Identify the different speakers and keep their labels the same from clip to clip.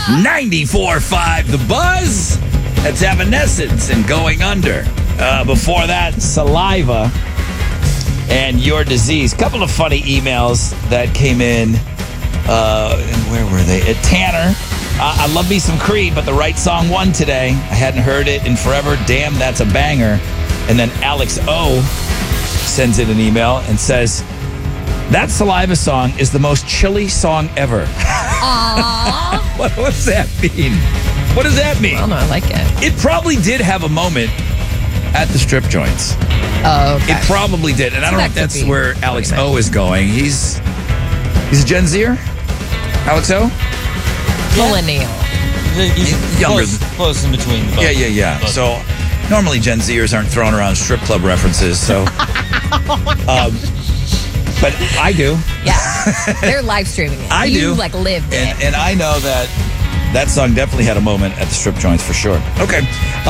Speaker 1: 94.5 The Buzz. That's Evanescence and Going Under. Before that, Saliva and Your Disease. Couple of funny emails that came in. And where were they? Tanner. I love me some Creed, but the right song won today. I hadn't heard it in forever. Damn, that's a banger. And then Alex O sends in an email and says, that Saliva song is the most chilly song ever.
Speaker 2: Aww.
Speaker 1: What does that mean? What does that mean?
Speaker 2: I don't know. I like it.
Speaker 1: It probably did have a moment at the strip joints.
Speaker 2: Oh, okay.
Speaker 1: It probably did. And I don't know if that's where Alex O is going. He's a Gen Zer? Alex O?
Speaker 2: Millennial.
Speaker 3: He's
Speaker 1: younger.
Speaker 3: Close in between.
Speaker 1: Yeah.
Speaker 3: But.
Speaker 1: So normally Gen Zers aren't throwing around strip club references. So, but I do.
Speaker 2: Yeah. They're live streaming it.
Speaker 1: I do.
Speaker 2: You lived it.
Speaker 1: And I know that song definitely had a moment at the strip joints for sure. Okay.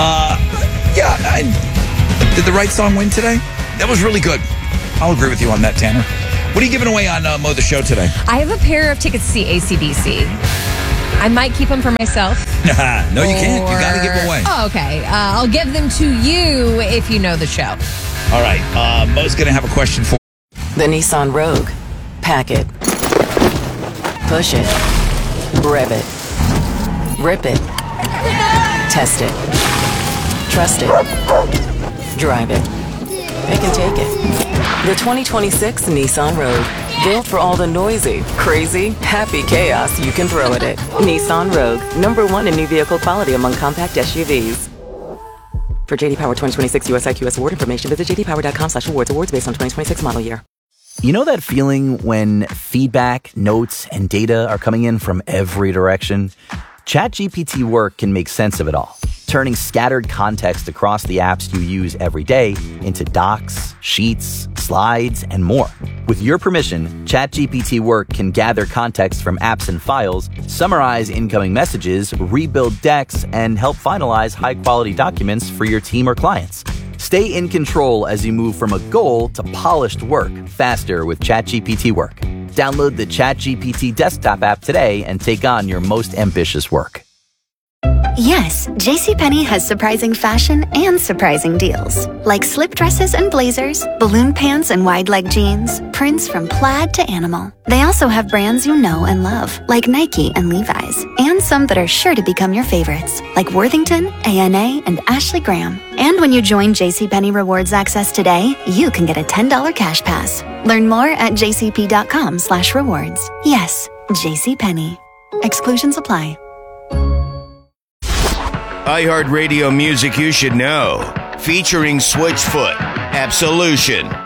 Speaker 1: Did the right song win today? That was really good. I'll agree with you on that, Tanner. What are you giving away on Mo the Show today?
Speaker 2: I have a pair of tickets to see AC/DC. I might keep them for myself.
Speaker 1: No, you can't. You got to give them away.
Speaker 2: Oh, okay. I'll give them to you if you know the show.
Speaker 1: All right. Mo's going to have a question for
Speaker 4: The Nissan Rogue. Pack it. Push it. Rev it. Rip it. Test it. Trust it. Drive it. Pick and take it. The 2026 Nissan Rogue. Built for all the noisy, crazy, happy chaos you can throw at it. Nissan Rogue. #1 in new vehicle quality among compact SUVs. For JD Power 2026 US IQS award information, visit jdpower.com/awards. Awards based on 2026 model year.
Speaker 5: You know that feeling when feedback, notes, and data are coming in from every direction? ChatGPT Work can make sense of it all, turning scattered context across the apps you use every day into docs, sheets, slides, and more. With your permission, ChatGPT Work can gather context from apps and files, summarize incoming messages, rebuild decks, and help finalize high-quality documents for your team or clients. Stay in control as you move from a goal to polished work faster with ChatGPT Work. Download the ChatGPT desktop app today and take on your most ambitious work.
Speaker 6: Yes, JCPenney has surprising fashion and surprising deals. Like slip dresses and blazers, balloon pants and wide leg jeans, prints from plaid to animal. They also have brands you know and love, like Nike and Levi's, and some that are sure to become your favorites, like Worthington, ANA, and Ashley Graham. And when you join JCPenney Rewards Access today, you can get a $10 cash pass. Learn more at jcp.com/rewards. Yes, JCPenney. Exclusions apply.
Speaker 7: iHeartRadio music you should know. Featuring Switchfoot, Absolution,